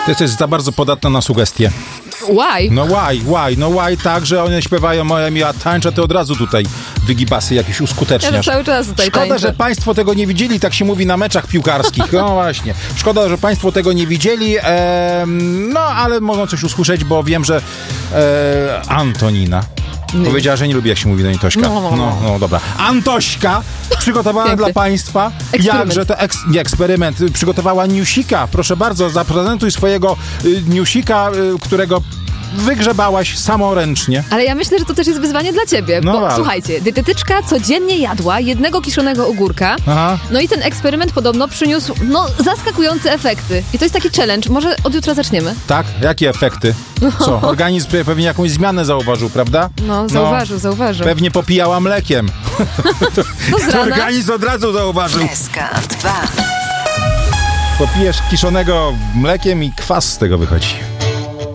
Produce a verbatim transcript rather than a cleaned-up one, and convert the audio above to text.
Ty jesteś za bardzo podatna na sugestie. Why? No why, why, no why tak, że one śpiewają moja miła tańcza, ty od razu tutaj wygibasy jakieś uskuteczniasz. Ja cały czas tutaj Szkoda, tańczę. że państwo tego nie widzieli, tak się mówi na meczach piłkarskich. No właśnie. Szkoda, że państwo tego nie widzieli, em, no ale mogą coś usłyszeć, bo wiem, że e, Antonina powiedziała, że nie lubi, jak się mówi do niej Tośka. No, no, no. no, no dobra. Antośka przygotowała Piękny. dla państwa, Eksperyment. jakże to eks, nie, eksperyment, przygotowała newsika. Proszę bardzo, zaprezentuj swojego y, newsika, y, którego wygrzebałaś samoręcznie. Ale ja myślę, że to też jest wyzwanie dla ciebie, No bo wal. słuchajcie, dietetyczka codziennie jadła jednego kiszonego ogórka, Aha. no i ten eksperyment podobno przyniósł, no, zaskakujące efekty. I to jest taki challenge, może od jutra zaczniemy? Tak? Jakie efekty? Co? Organizm pe- pewnie jakąś zmianę zauważył, prawda? No, zauważył, zauważył. Pewnie popijała mlekiem. No z To rana. organizm od razu zauważył. S K dwa. Popijesz kiszonego mlekiem i kwas z tego wychodzi.